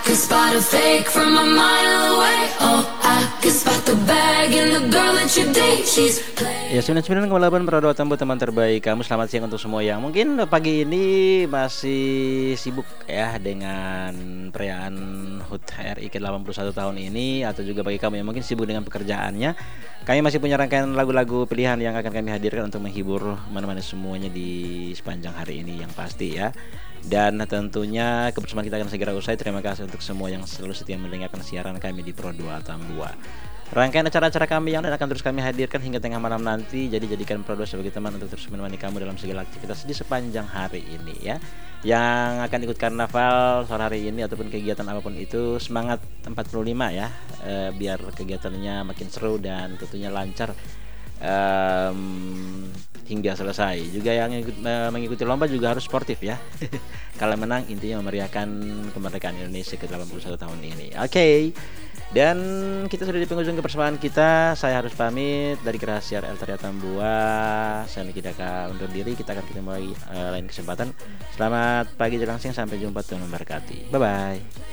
could spot a fake from a mile away. Oh, I could spot the bag in the girl that you date. She's Ya, 99,8 Pradoa Tambu, teman terbaik kamu. Selamat siang untuk semua yang mungkin pagi ini masih sibuk ya dengan perayaan HUT RI ke-81 tahun ini, atau juga bagi kamu yang mungkin sibuk dengan pekerjaannya. Kami masih punya rangkaian lagu-lagu pilihan yang akan kami hadirkan untuk menghibur menemani semuanya di sepanjang hari ini yang pasti ya. Dan tentunya kebersamaan kita akan segera usai. Terima kasih untuk semua yang selalu setia mendengarkan siaran kami di Pro 2 Tambua. Rangkaian acara-acara kami yang akan terus kami hadirkan hingga tengah malam nanti. Jadi jadikan Pro 2 sebagai teman untuk terus menemani kamu dalam segala aktivitas di sepanjang hari ini ya. Yang akan ikut karnaval sore hari ini ataupun kegiatan apapun itu, semangat 45 ya. Biar kegiatannya makin seru dan tentunya lancar hingga selesai. Juga yang mengikuti lomba juga harus sportif ya. Kalau menang intinya memeriahkan kemerdekaan Indonesia ke-81 tahun ini. Oke. Dan kita sudah di penghujung kebersamaan kita. Saya harus pamit dari Kerahasiar El Taria Tambua. Saya Niki Daka undur diri. Kita akan ketemu lagi lain kesempatan. Selamat pagi jelang siang, sampai jumpa, Tuhan memberkati. Bye bye.